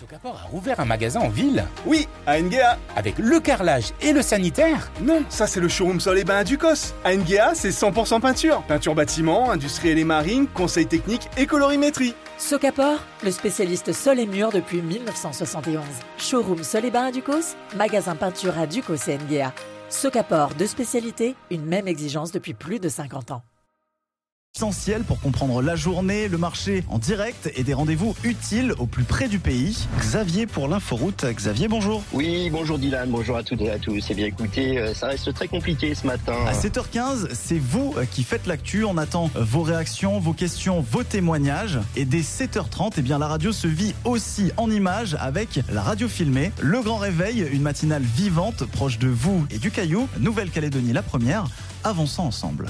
Socapor a rouvert un magasin en ville. Oui, à Nguéa. Avec le carrelage et le sanitaire. Non, ça c'est le showroom Sol et Bain à Ducos. À Nguéa, c'est 100% peinture. Peinture bâtiment, industriel et marine, conseil technique et colorimétrie. Socapor, le spécialiste sol et mur depuis 1971. Showroom Sol et Bain à Ducos, magasin peinture à Ducos et Nguéa. Socapor, deux spécialités, une même exigence depuis plus de 50 ans. Essentiel pour comprendre la journée, le marché en direct et des rendez-vous utiles au plus près du pays. Xavier pour l'inforoute. Xavier, bonjour. Oui, bonjour Dylan, bonjour à toutes et à tous. Eh bien écoutez, ça reste très compliqué ce matin. À 7h15, c'est vous qui faites l'actu. On attend vos réactions, vos questions, vos témoignages. Et dès 7h30, eh bien, la radio se vit aussi en images avec la radio filmée. Le Grand Réveil, une matinale vivante proche de vous et du Caillou. Nouvelle-Calédonie, la première. Avançons ensemble.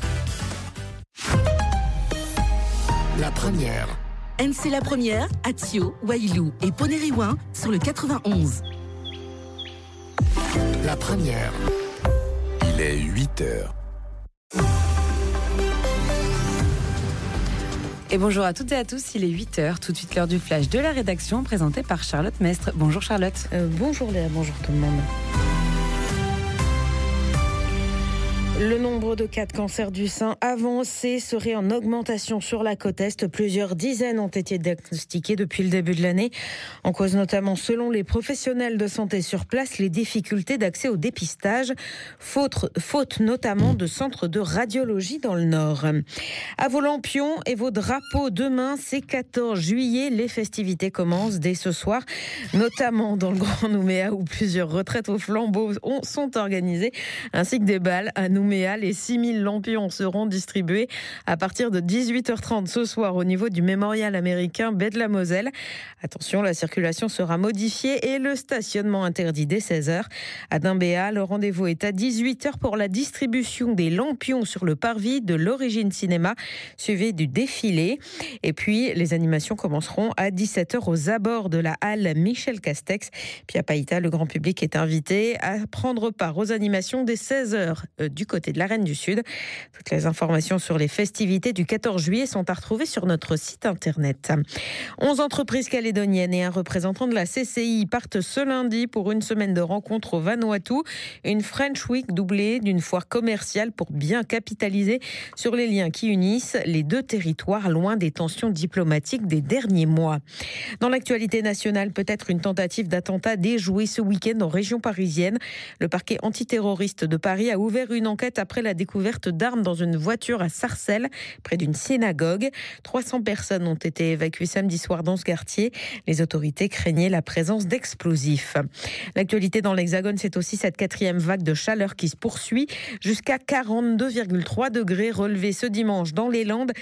La première. NC la première, Atio, Wailou et Poneriouin sur le 91. La première. Il est 8h. Et bonjour à toutes et à tous, il est 8h, tout de suite l'heure du flash de la rédaction présentée par Charlotte Mestre. Bonjour Charlotte. Bonjour Léa, bonjour tout le monde. Le nombre de cas de cancer du sein avancé serait en augmentation sur la côte Est. Plusieurs dizaines ont été diagnostiqués depuis le début de l'année. En cause notamment, selon les professionnels de santé sur place, les difficultés d'accès au dépistage, faute notamment de centres de radiologie dans le Nord. À vos lampions et vos drapeaux, demain, c'est 14 juillet. Les festivités commencent dès ce soir, notamment dans le Grand Nouméa où plusieurs retraites aux flambeaux sont organisées, ainsi que des balles à Nouméa. Les 6000 lampions seront distribués à partir de 18h30 ce soir au niveau du mémorial américain baie de la Moselle. Attention, la circulation sera modifiée et le stationnement interdit dès 16h. À Dimbéa, le rendez-vous est à 18h pour la distribution des lampions sur le parvis de l'Origine Cinéma, suivi du défilé. Et puis, les animations commenceront à 17h aux abords de la halle Michel Castex. Puis à Païta, le grand public est invité à prendre part aux animations dès 16h du côté de la Reine du Sud. Toutes les informations sur les festivités du 14 juillet sont à retrouver sur notre site internet. 11 entreprises calédoniennes et un représentant de la CCI partent ce lundi pour une semaine de rencontres au Vanuatu. Une French Week doublée d'une foire commerciale pour bien capitaliser sur les liens qui unissent les deux territoires loin des tensions diplomatiques des derniers mois. Dans l'actualité nationale, peut-être une tentative d'attentat déjouée ce week-end en région parisienne. Le parquet antiterroriste de Paris a ouvert une enquête après la découverte d'armes dans une voiture à Sarcelles, près d'une synagogue. 300 personnes ont été évacuées samedi soir dans ce quartier. Les autorités craignaient la présence d'explosifs. L'actualité dans l'Hexagone, c'est aussi cette 4e vague de chaleur qui se poursuit jusqu'à 42,3 degrés relevés ce dimanche dans les Landes,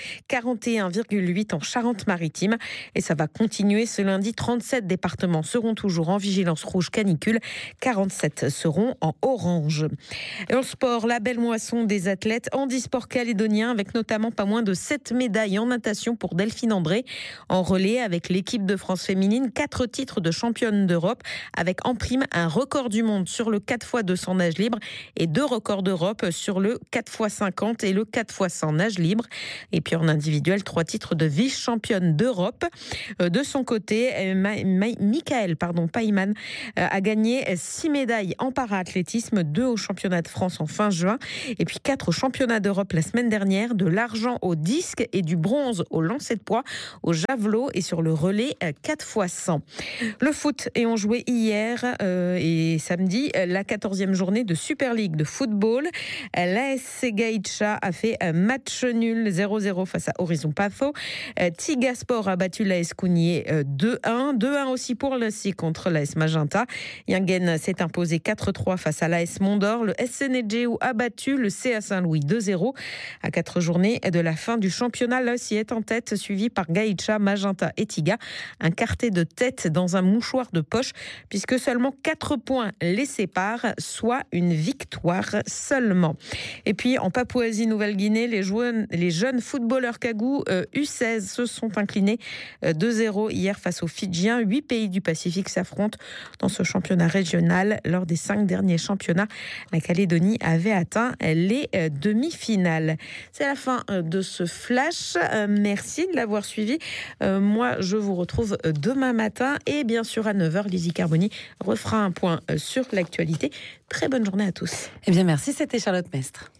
41,8 en Charente-Maritime. Et ça va continuer ce lundi. 37 départements seront toujours en vigilance rouge canicule, 47 seront en orange. Et en sport, la belle moisson des athlètes handisport calédoniens avec notamment pas moins de 7 médailles en natation pour Delphine André. En relais avec l'équipe de France féminine, 4 titres de championne d'Europe avec en prime un record du monde sur le 4x200 nage libre et 2 records d'Europe sur le 4x50 et le 4x100 nage libre. Et puis en individuel, 3 titres de vice-championne d'Europe. De son côté, Michael Paiman a gagné 6 médailles en para-athlétisme, 2 au championnat de France en fin juin et puis 4 au championnat d'Europe la semaine dernière, de l'argent au disque et du bronze au lancer de poids, au javelot et sur le relais 4x100. Le foot et on jouait hier et samedi la 14e journée de Super League de football. L'ASC Gaïtcha a fait un match nul 0-0 face à Horizon Pafo. Tigasport a battu l'AS Cougnier 2-1. 2-1 aussi pour l'ASC contre l'AS Magenta. Yingen s'est imposé 4-3 face à l'AS Mondor. Le SC Nedjeu a battu le CA Saint-Louis 2-0. À 4 journées de la fin du championnat, l'ASC est en tête, suivi par Gaïtcha, Magenta et Tiga. Un quartet de tête dans un mouchoir de poche, puisque seulement 4 points les séparent, soit une victoire seulement. Et puis en Papouasie-Nouvelle-Guinée, les jeunes footballeurs Kagou U16 se sont inclinés 2-0 hier face aux Fidjiens. 8 pays du Pacifique s'affrontent dans ce championnat régional. Lors des 5 derniers championnats, la Calédonie avait atteint matin les demi-finales. C'est la fin de ce flash. Merci de l'avoir suivi. Moi, je vous retrouve demain matin et bien sûr à 9h, Lizzie Carboni refera un point sur l'actualité. Très bonne journée à tous. Eh bien, merci. C'était Charlotte Mestre.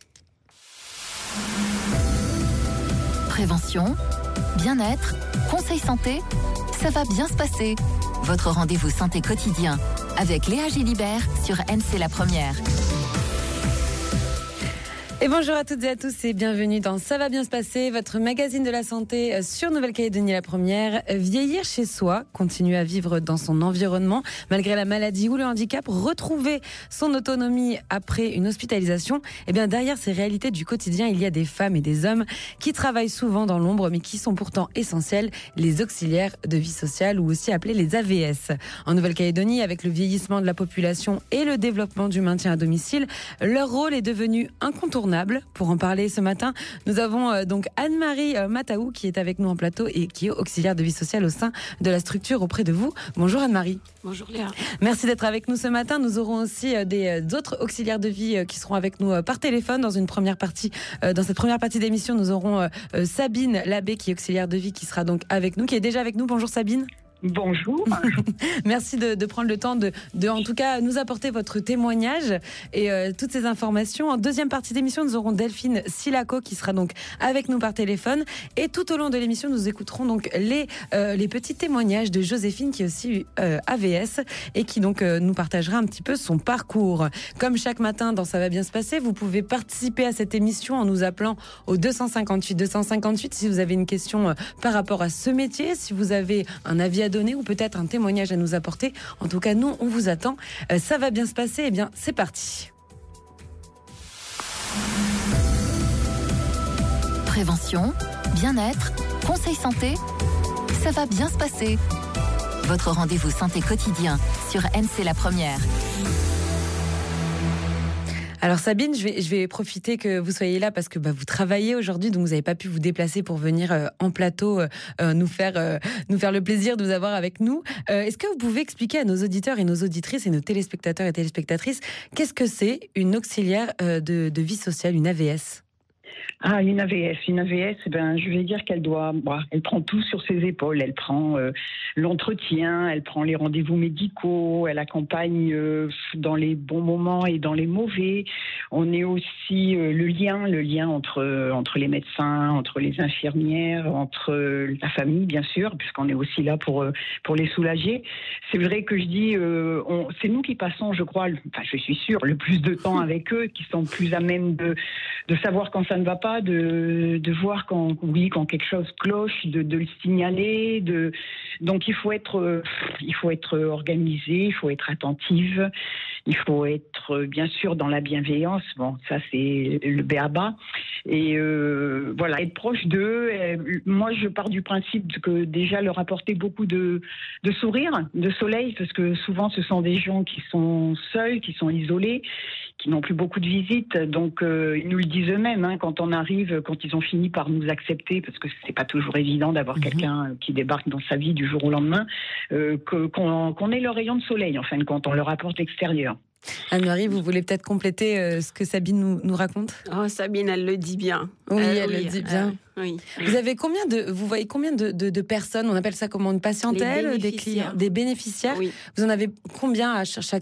Prévention, bien-être, conseil santé, ça va bien se passer. Votre rendez-vous santé quotidien avec Léa Gilibert sur NC La Première. Et bonjour à toutes et à tous et bienvenue dans Ça va bien se passer, votre magazine de la santé sur Nouvelle-Calédonie La Première. Vieillir chez soi, continuer à vivre dans son environnement malgré la maladie ou le handicap, retrouver son autonomie après une hospitalisation. Et bien derrière ces réalités du quotidien, il y a des femmes et des hommes qui travaillent souvent dans l'ombre mais qui sont pourtant essentiels, les auxiliaires de vie sociale ou aussi appelés les AVS. En Nouvelle-Calédonie, avec le vieillissement de la population et le développement du maintien à domicile, leur rôle est devenu incontournable. Pour en parler ce matin, nous avons donc Anne-Marie Mataou qui est avec nous en plateau et qui est auxiliaire de vie sociale au sein de la structure auprès de vous. Bonjour Anne-Marie. Bonjour Léa. Merci d'être avec nous ce matin. Nous aurons aussi d'autres auxiliaires de vie qui seront avec nous par téléphone dans une première partie. Dans cette première partie d'émission, nous aurons Sabine Labbé qui est auxiliaire de vie qui sera donc avec nous, qui est déjà avec nous. Bonjour Sabine. Bonjour. Merci de prendre le temps de en tout cas nous apporter votre témoignage et toutes ces informations. En deuxième partie d'émission, nous aurons Delphine Silaco qui sera donc avec nous par téléphone et tout au long de l'émission, nous écouterons donc les petits témoignages de Joséphine qui est aussi AVS et qui donc nous partagera un petit peu son parcours. Comme chaque matin dans Ça va bien se passer, vous pouvez participer à cette émission en nous appelant au 258 si vous avez une question par rapport à ce métier, si vous avez un avis à donner ou peut-être un témoignage à nous apporter. En tout cas, nous, on vous attend. Ça va bien se passer. Eh bien, c'est parti. Prévention, bien-être, conseil santé, ça va bien se passer. Votre rendez-vous santé quotidien sur NC La Première. Alors Sabine, je vais profiter que vous soyez là parce que vous travaillez aujourd'hui, donc vous n'avez pas pu vous déplacer pour venir en plateau nous faire le plaisir de vous avoir avec nous. Est-ce que vous pouvez expliquer à nos auditeurs et nos auditrices et nos téléspectateurs et téléspectatrices qu'est-ce que c'est une auxiliaire de vie sociale, une AVS ? Ah, une AVS, je vais dire qu'elle elle prend tout sur ses épaules. Elle prend l'entretien, elle prend les rendez-vous médicaux, elle accompagne dans les bons moments et dans les mauvais. On est aussi le lien entre les médecins, entre les infirmières, entre la famille, bien sûr, puisqu'on est aussi là pour les soulager. C'est vrai que je dis, c'est nous qui passons, je crois, je suis sûre, le plus de temps avec eux, qui sont plus à même de savoir quand ça ne va pas, de voir quand quelque chose cloche, de le signaler. Donc il faut être organisé, il faut être attentive, il faut être bien sûr dans la bienveillance. Bon, ça c'est le b.a.-ba. Et être proche d'eux. Moi, je pars du principe que déjà leur apporter beaucoup de sourire, de soleil, parce que souvent ce sont des gens qui sont seuls, qui sont isolés, qui n'ont plus beaucoup de visites. Donc ils nous le disent eux-mêmes quand on arrive, quand ils ont fini par nous accepter, parce que c'est pas toujours évident d'avoir quelqu'un qui débarque dans sa vie du jour au lendemain, qu'on ait le rayon de soleil, en fin de compte, on leur apporte l'extérieur. Anne-Marie, vous voulez peut-être compléter ce que Sabine nous raconte ? Sabine, elle le dit bien. Oui, elle le dit bien. Oui. Vous voyez combien de personnes, on appelle ça comment, une patientèle, des clients, des bénéficiaires ? Oui. Vous en avez combien à chacune ?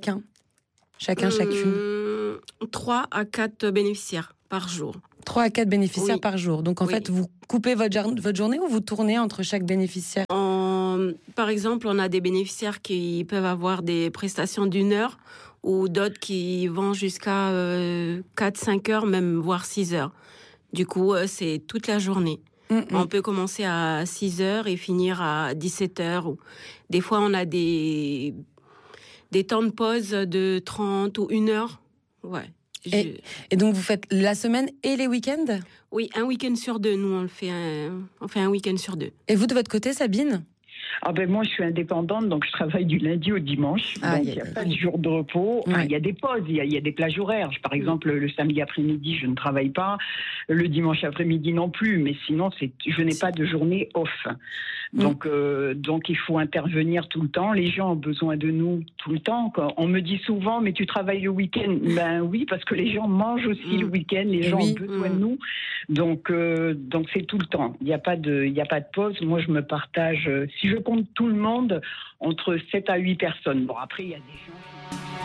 3 à 4 bénéficiaires par jour. 3 à 4 bénéficiaires par jour. Donc en fait, vous coupez votre journée ou vous tournez entre chaque bénéficiaire ? Par exemple, on a des bénéficiaires qui peuvent avoir des prestations d'1 heure ou d'autres qui vont jusqu'à 4-5 heures, même voire 6 heures. Du coup, c'est toute la journée. On peut commencer à 6 heures et finir à 17 heures. Des fois, on a des temps de pause de 30 ou 1 heure. Ouais. Et donc, vous faites la semaine et les week-ends ? Oui, un week-end sur 2. Nous, on fait un week-end sur 2. Et vous, de votre côté, Sabine ? Moi, je suis indépendante, donc je travaille du lundi au dimanche. Donc, il n'y a pas de jour de repos. Il y a des pauses, il y a des plages horaires. Par exemple, le samedi après-midi, je ne travaille pas. Le dimanche après-midi non plus. Mais sinon, je n'ai pas de journée off. Donc il faut intervenir tout le temps. Les gens ont besoin de nous tout le temps. On me dit souvent, mais tu travailles le week-end. Ben oui, parce que les gens mangent aussi le week-end. Les gens ont besoin de nous. Donc c'est tout le temps. Il n'y a pas de pause. Moi, je me partage. Si je compte tout le monde, entre 7 à 8 personnes. Bon, après, il y a des gens.